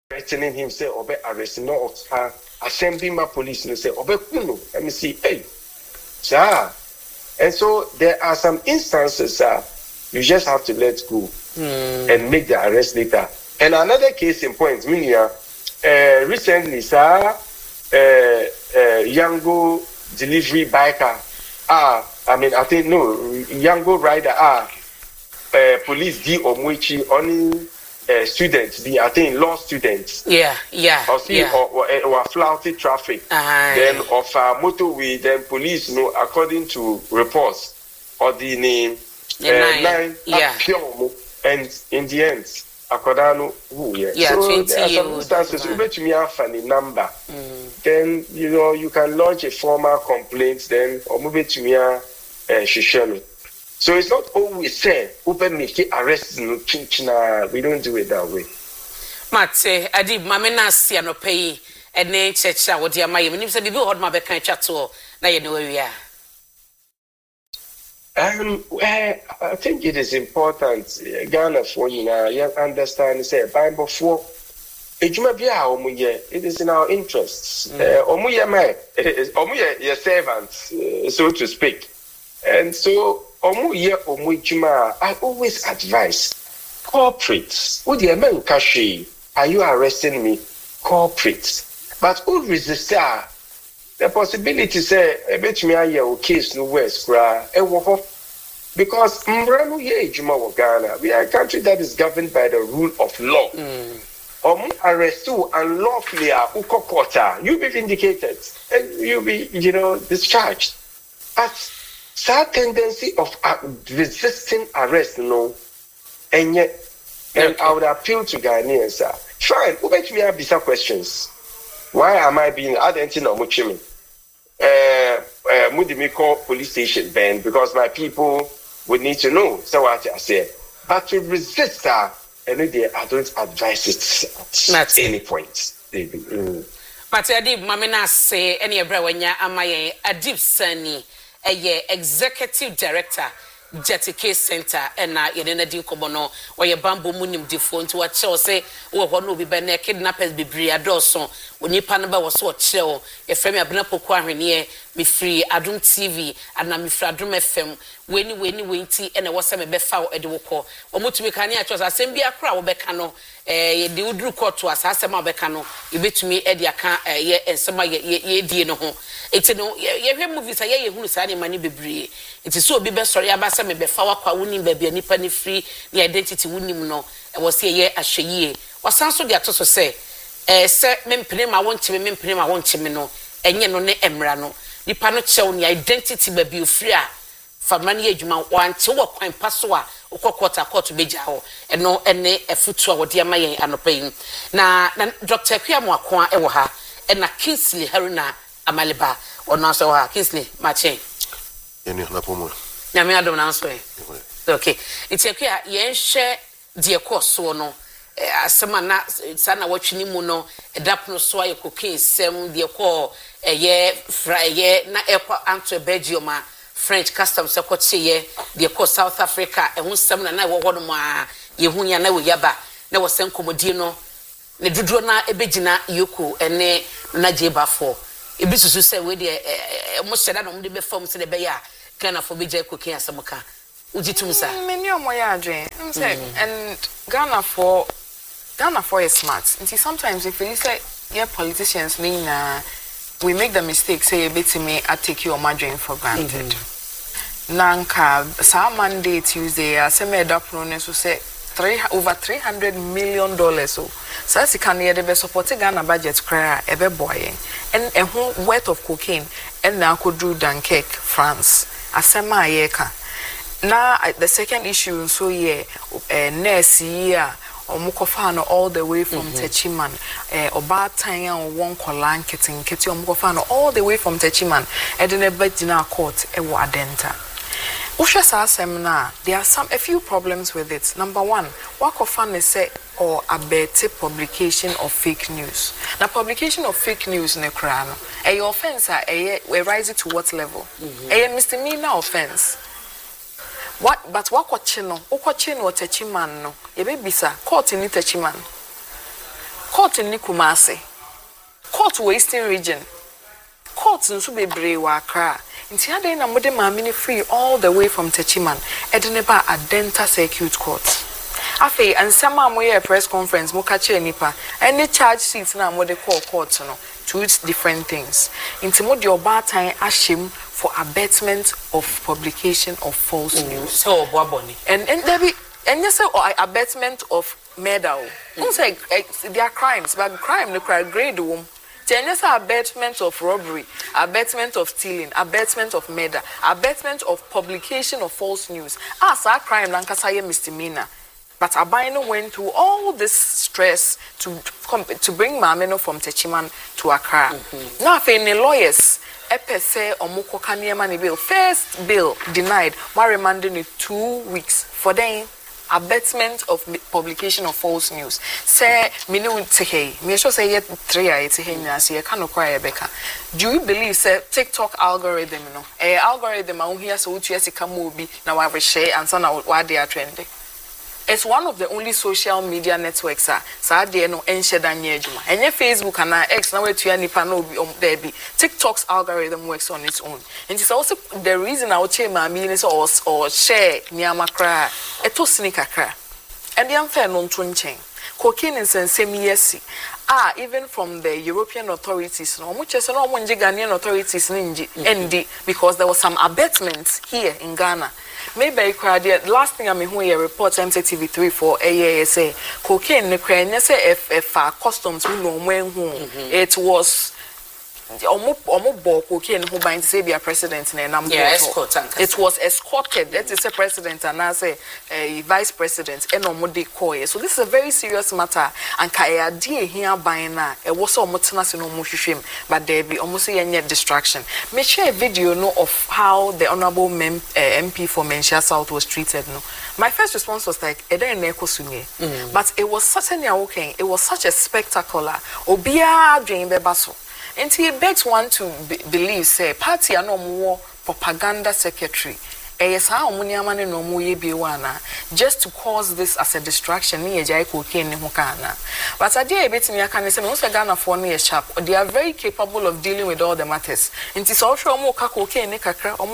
threatening him, say, Obe arrest no assembling my police and say, Obe Kuno. Let me see, hey, sir. And so there are some instances, you just have to let go and make the arrest later. And another case in point, recently, sir, Yango delivery biker, I think Yango rider, police D Omwichi, only students, I think law students. Yeah. Or flouted traffic. Then of motorway, then police, according to reports, or the name, 9 and in the end, Akodano, so there are some instances, to me a funny number. Then, you can lodge a formal complaint, then, or move it to me a shishemi. So it's not always say, open me, arrest, we don't do it that way. Mate, Adib, Mamena Siano pay, and name church, what dear my name said, you hold my back and chat to, now you know where we are. I think it is important, Ghana, for you understand, say, Bible for it is in our interests. Omuye, your servants, so to speak. And so, I always advise corporates. Are you arresting me? Corporates. But who resist the possibility say a bit me a case no west because Ghana, we are a country that is governed by the rule of law. Arrest you unlawfully you'll be vindicated and you'll be discharged. But that tendency of resisting arrest, and yet, and I would appeal to Ghanaians, fine, who bet me have these questions? Why am I being identified or muchimi? Mudimiko police station banned because my people would need to know. So what I say, but to resist that, and I don't advise it at any point. But Adib, Mamina say any Brawanya Amaye Adib Sani. Executive Director, Jetty Case Center, and Yelena Di Kobono, or your bamboo munim default to what shall say, or one will be by kidnappers be bria dawson, when your panaba was so chill, a family of Napo Quarinier, me free, Adum TV, and I'm Fradrum FM, when tea, and I was some befoul at the woko, or Mutumikania, it was a same be a crowd becano, the Udru court to us, Asama becano, you bet me Eddie account, and some ye dear no. It's no, your movies are ye who is any money be bree. It is so be best sorry about some befoul winning baby and nipani free, the identity winning no, and was here a she. What sounds so the actors say, sir, men I want to men I want to no, and ye no ne emrano. The panel show the identity baby free. For many age man one to walk and passoa or quarter to be jao and no any a foot to our dear May and paying. Now, Dr. Kiamwa Kwa Ewaha and a Kingsley Haruna Amaliba or Nasawa Kingsley Mache. Yamia don't answer. Okay, it's a clear yen share dear course so no. Samana sana watching muno a dapno soy cooking sem dear call a year fry na equa answer Belgium. French customs secretary the coast South Africa and who some na one ma yehunya na yaba na wasem komodino ne dudro na ebegina yoku ene na jeba for ebisusu say we de mo sheda no de be form se de be ya kana for beje kokin asamuka ujitum sa meni omoya adwen say and Ghana for is smart. And see sometimes if you say yeah politicians mean we make the mistake say a bit to me I take your margin for granted. Nanka sa Monday Tuesday made up so say over $300 million so as can hear the support Ghana budget cry ebe boy and a whole worth of cocaine and now could do Dunkirk France asema yeka now the second issue so nurse Omukofano all the way from Techiman, Obatanya or one Kolan Kitting, Kitty Omukofano all the way from Techiman, and then a bed in our court, Wadenta. Usha seminar, there are a few problems with it. Number one, Wakofan say or a better publication of fake news. Now, publication of fake news in the crown, a offense, we rise it to what level? A misdemeanor offense. What but what chino or techiman no ye be bisa court ni techiman court in Kumasi, court Western region, courts in Subebre wa Accra. Inti ade na mode maamini free all the way from Techiman, Edeneba Adenta Circuit Court. Afe ansama moye press conference mo ka che nipa any charge sheet na mode call court no two different things. Inti mo de obatan ahyem for abetment of publication of false news. So obwaboni. And there be and yes or abetment of murder. Say they are crimes, but crime no cry grade There's abetment of robbery, abetment of stealing, abetment of murder, abetment of publication of false news. As a crime, Lancaster misdemeanor. But Abino went through all this stress to bring Mameno from Techiman to Accra. Now, for the lawyers, EPSE Omoko Kaniemani bill, first bill denied, my remanding 2 weeks for them. Abetment of publication of false news. Say, Minu Tehe, me sure say yet 3 8 here, cannot cry Becca. Do you believe, say, TikTok algorithm, no? Algorithm, I hear so to come be now I will share and son why they are trending. It's one of the only social media networks, so they no ensure than Yejuma. And your Facebook and X now to any panel there be. TikTok's algorithm works on its own. And it's also the reason I would share my meanings or share Niamakra, a to sneak a cra. And the unfair non twinching. Cocaine and semi-yesi. Even from the European authorities, no much as no one Ghanaian authorities ND because there was some abetments here in Ghana. Maybe the last thing I mean who a report MCTV3 for AASA cocaine the crane say if customs who know when it was almost cocaine who bind to say be a president in a number it was escorted that is a president and I say a vice president and omode koye. So this is a very serious matter and kaya die here by na it was almost no mushim but there be almost any distraction. Me share a video no of how the honorable MP for Menchia South was treated. No, my first response was like but it was such it was such a spectacular obia dream bebaso. And he begs one to believe, say, party are no more propaganda secretary. Just to cause this as a distraction, but I dare bet me I can say most Ghana for near sharp. They are very capable of dealing with all the matters. And it's also cocaine, and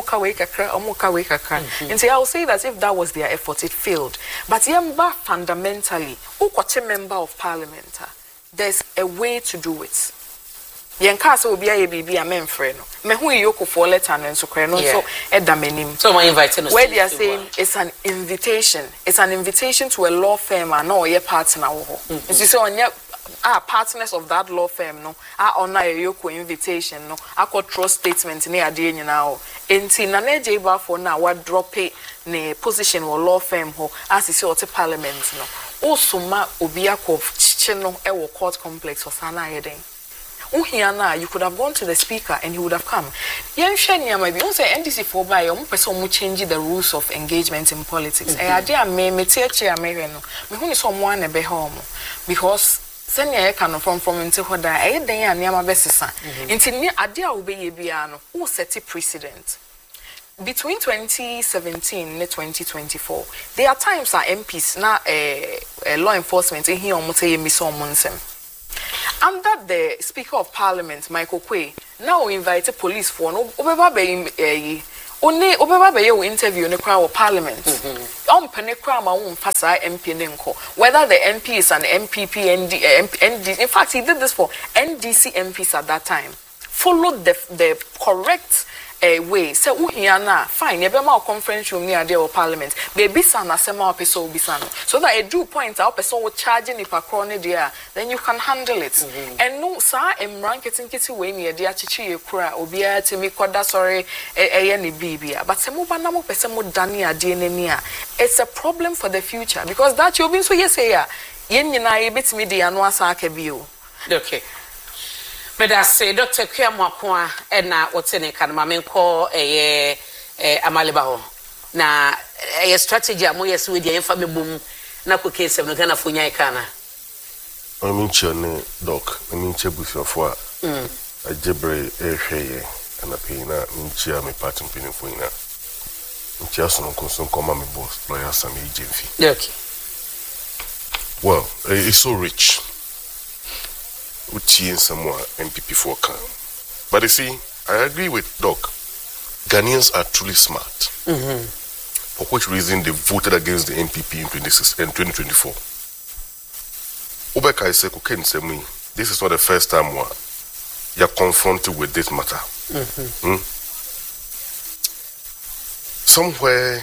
I will say that if that was their effort, it failed. But Yamba fundamentally, who got a member of parliament, there's a way to do it. Yenkasa will be a baby a men friend. Me who yoko for letter and so crano so edamenim. So my inviting us. Where they are saying it's an invitation. It's an invitation to a law firm and no your partner. You see on your partners of that law firm no honor yoko invitation no could trust statement near the now. Enti na neje ba for now what drop it ne position or law firm ho as you see or parliament no. Also ma obiako chicheno ewo court complex or sana heading. You could have gone to the speaker and he would have come. Young Shania might be also NDC for by person change the rules of engagement in politics. I dear me chair me who is someone a be home because send can from into what I day and Yama Bessisa. Until near Adia Obey Biano, who set a precedent. Between 2017 and 2024, there are times our MPs now law enforcement in here almost say miss Monsem. Under the Speaker of Parliament, Michael Quay, now invited police for no interview in the crowd of Parliament. Whether the MP is an MPP, ND, in fact, he did this for NDC MPs at that time. Followed the correct way. Say uhiana fine. You be ma conference room near the Parliament. Baby sana sema person bisano. So that a due point our person will charge ni pa krone there. Then you can handle it. And no sa emran kiti way near the chichi ekura obia timi koda sorry ni bibia. But se mo ba na mo person mo dani ade nenia. It's a problem for the future because that you been so yes ya. Yen nyina e betimi de anu asa aka bio. Okay. But I say Dr. Kuyamwakwa na wotene kanama menko amalibaho na strategy amoyes we dey family boom na ko case no Ghana fo nyai kana aminche ne doc aminche bufiofo a ajebre ehweye na pina minchia me pattern pinin fo ina minchia so no konso koma me boss lawyer Sami Jemfi. Okay. Well, it's so rich. Uchi and someone MPP for come. But you see, I agree with Doc. Ghanaians are truly smart. For which reason they voted against the MPP in 2024. Obeka is saying, this is not the first time you are confronted with this matter. Somewhere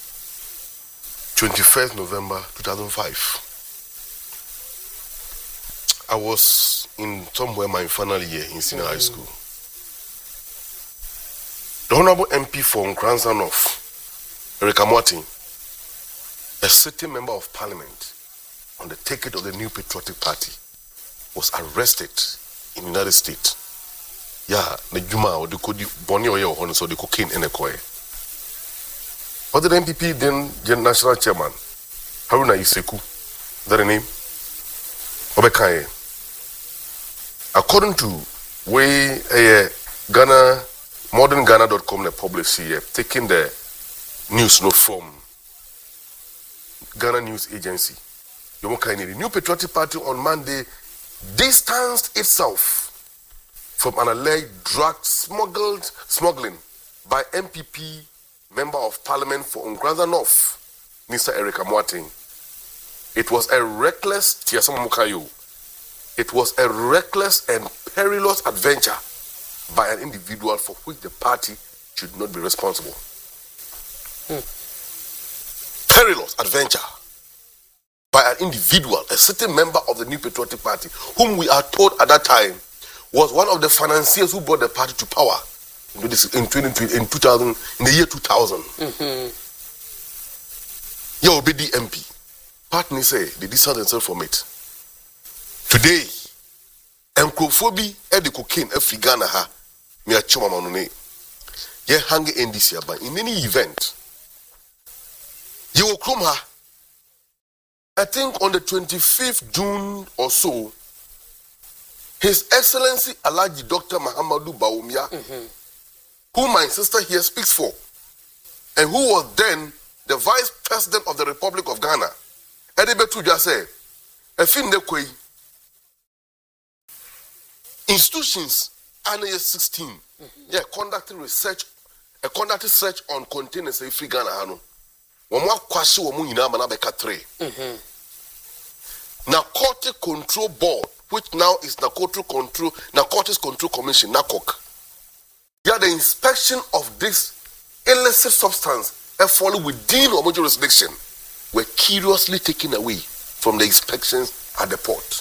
21st November 2005. I was in somewhere my final year in senior high school. The Honorable MP for Nkranza North, Erika Martin, a sitting member of parliament on the ticket of the New Patriotic Party, was arrested in the United States. Yeah, the Juma or the Bonnie or so the cocaine in a coy. What did the MPP then, the national chairman, Haruna Iseku, is that the name? Obekaye. According to way Ghana, modernghana.com published here, taking the news note from Ghana News Agency. The New Patriotic Party on Monday distanced itself from an alleged drug smuggling by MPP Member of Parliament for Nkranza North, Mr. Erika Martin. It was a reckless and perilous adventure by an individual for which the party should not be responsible. Perilous adventure by an individual, a certain member of the New Patriotic Party, whom we are told at that time was one of the financiers who brought the party to power in the year 2000. Yeah, Obedi MP. Partly say they distance themselves from it. Today, Encrophobia and the cocaine Afrigana ha me a choma manone. Ye hang in this year, but in any event, you will come her. I think on the 25th June or so, His Excellency Alhaji Dr. Mahamudu Bawumia, who my sister here speaks for, and who was then the Vice President of the Republic of Ghana, Edebetu just said, institutions under 16, conducting research, conducted search on containers in free Ghana. Narcotic Control Board, which now is Narcotics Control Commission, NACOC. The inspection of this illicit substance falling within our jurisdiction were curiously taken away from the inspections at the port.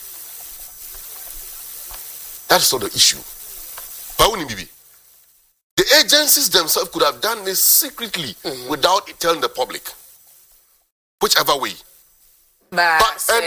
That's not the issue. The agencies themselves could have done this secretly without it telling the public. Whichever way. But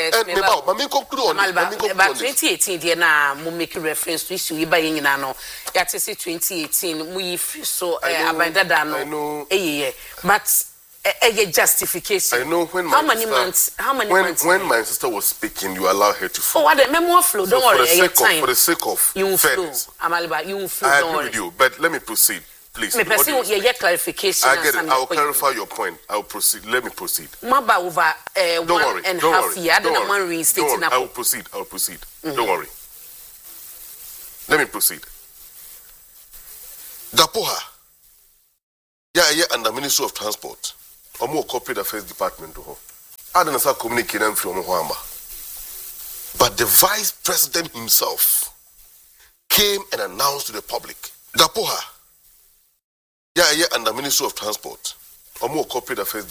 2018 dear na mo make reference to issue iba yin na no ya te say 2018 mo yi free so abandada no but a justification. I know when my when my sister was speaking, you allowed her to flow. Oh, what the memo flow? Don't worry, for the sake of you flow. Amaliba, you flow. I agree with you, but let me proceed, please. Me person, yeah, clarification. I get it. I will clarify your point. I will proceed. Let me proceed. Maba over don't worry. and don't half worry. year. Don't worry. I will proceed. I will proceed. Don't worry. Let me proceed. Gapoha. Yeah, and the Ministry of Transport. Or more corporate affairs department to her. I don't know communicating from Muhammad. But the vice president himself came and announced to the public. Gapoha. Yeah, and the Ministry of Transport. Or more corporate affairs